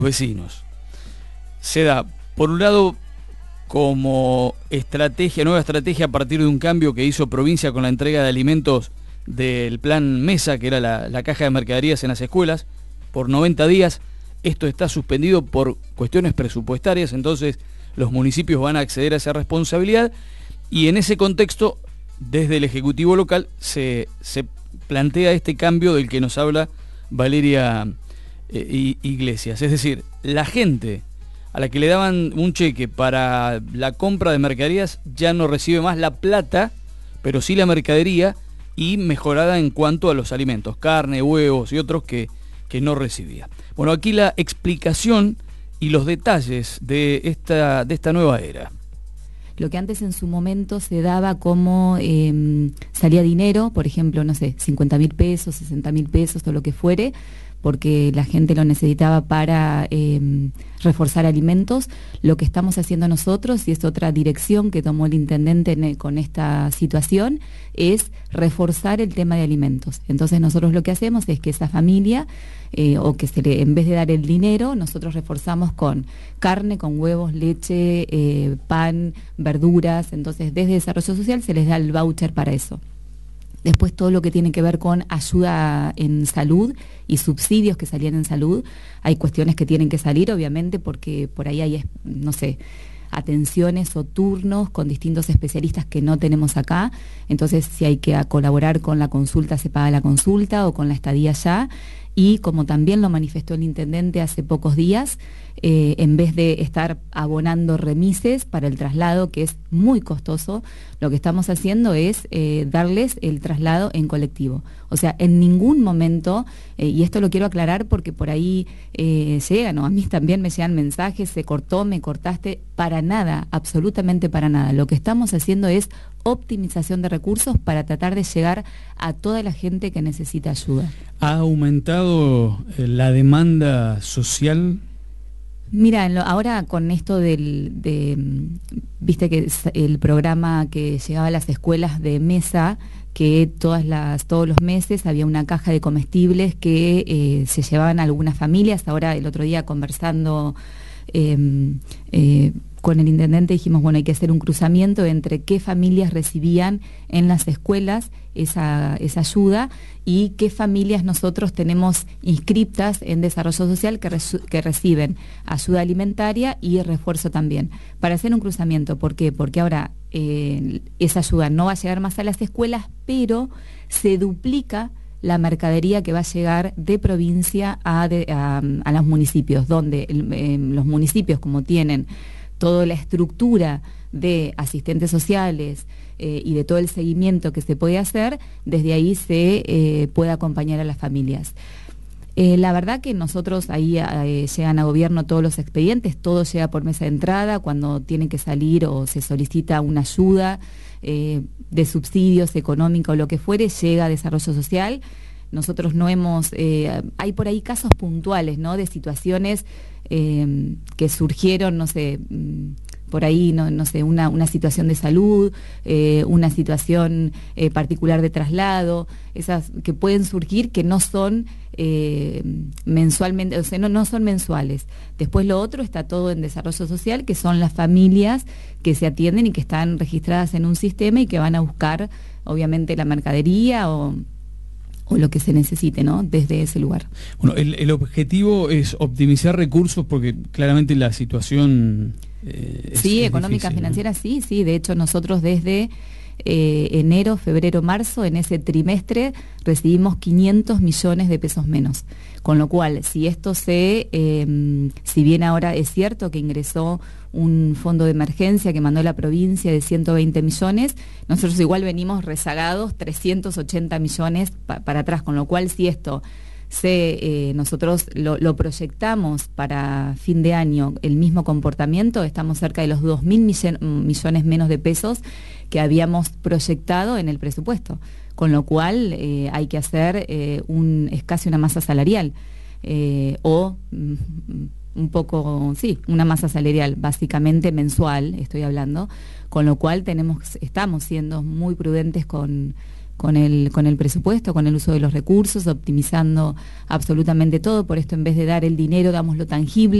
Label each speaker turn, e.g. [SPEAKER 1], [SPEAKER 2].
[SPEAKER 1] vecinos. Se da, por un lado, como nueva estrategia a partir de un cambio que hizo provincia con la entrega de alimentos del plan Mesa, que era la caja de mercaderías en las escuelas, por 90 días. Esto está suspendido por cuestiones presupuestarias, entonces los municipios van a acceder a esa responsabilidad, y en ese contexto, desde el Ejecutivo local, se plantea este cambio del que nos habla Valeria Iglesias. Es decir, la gente a la que le daban un cheque para la compra de mercaderías ya no recibe más la plata, pero sí la mercadería, y mejorada en cuanto a los alimentos, carne, huevos y otros que no recibía. Bueno, aquí la explicación y los detalles de esta nueva era.
[SPEAKER 2] Lo que antes en su momento se daba como salía dinero, por ejemplo, no sé, 50.000 pesos, 60.000 pesos o lo que fuere, porque la gente lo necesitaba para reforzar alimentos. Lo que estamos haciendo nosotros, y es otra dirección que tomó el intendente con esta situación, es reforzar el tema de alimentos. Entonces nosotros lo que hacemos es que esa familia, en vez de dar el dinero, nosotros reforzamos con carne, con huevos, leche, pan, verduras. Entonces desde Desarrollo Social se les da el voucher para eso. Después todo lo que tiene que ver con ayuda en salud y subsidios que salían en salud. Hay cuestiones que tienen que salir, obviamente, porque por ahí hay, no sé, atenciones o turnos con distintos especialistas que no tenemos acá. Entonces, si hay que colaborar con la consulta, se paga la consulta, o con la estadía ya. Y como también lo manifestó el intendente hace pocos días, en vez de estar abonando remises para el traslado, que es muy costoso, lo que estamos haciendo es darles el traslado en colectivo. O sea, en ningún momento, y esto lo quiero aclarar porque por ahí llegan, o a mí también me llegan mensajes, se cortó, me cortaste, para nada, absolutamente para nada. Lo que estamos haciendo es optimización de recursos para tratar de llegar a toda la gente que necesita ayuda.
[SPEAKER 1] ¿Ha aumentado la demanda social?
[SPEAKER 2] Mira, ahora con esto viste que el programa que llegaba a las escuelas de Mesa, que todos los meses había una caja de comestibles que se llevaban a algunas familias. Ahora, el otro día conversando con el intendente, dijimos, bueno, hay que hacer un cruzamiento entre qué familias recibían en las escuelas esa ayuda y qué familias nosotros tenemos inscriptas en Desarrollo Social que reciben ayuda alimentaria y refuerzo también. Para hacer un cruzamiento, ¿por qué? Porque ahora esa ayuda no va a llegar más a las escuelas, pero se duplica la mercadería que va a llegar de provincia a los municipios, donde los municipios, como tienen toda la estructura de asistentes sociales y de todo el seguimiento que se puede hacer, desde ahí se puede acompañar a las familias. La verdad que nosotros ahí llegan a gobierno todos los expedientes, todo llega por mesa de entrada, cuando tiene que salir o se solicita una ayuda de subsidios económica o lo que fuere, llega a Desarrollo Social. Nosotros no hemos, hay por ahí casos puntuales, ¿no?, de situaciones que surgieron, no sé, por ahí, no sé, una situación de salud, una situación particular de traslado, esas que pueden surgir que no son mensualmente, o sea, no son mensuales. Después lo otro está todo en Desarrollo Social, que son las familias que se atienden y que están registradas en un sistema y que van a buscar, obviamente, la mercadería o lo que se necesite, ¿no?, desde ese lugar.
[SPEAKER 1] Bueno, el objetivo es optimizar recursos porque claramente la situación
[SPEAKER 2] sí, económica, difícil, financiera, ¿no? Sí. De hecho, nosotros desde enero, febrero, marzo, en ese trimestre, recibimos 500 millones de pesos menos. Con lo cual, si esto si bien ahora es cierto que ingresó un fondo de emergencia que mandó la provincia de 120 millones, nosotros igual venimos rezagados 380 millones para atrás, con lo cual si esto nosotros lo proyectamos para fin de año, el mismo comportamiento, estamos cerca de los 2.000 millones menos de pesos que habíamos proyectado en el presupuesto, con lo cual hay que hacer es casi una masa salarial un poco, sí, una masa salarial básicamente mensual, estoy hablando, con lo cual estamos siendo muy prudentes con con el presupuesto, con el uso de los recursos, optimizando absolutamente todo. Por esto, en vez de dar el dinero, damos lo tangible.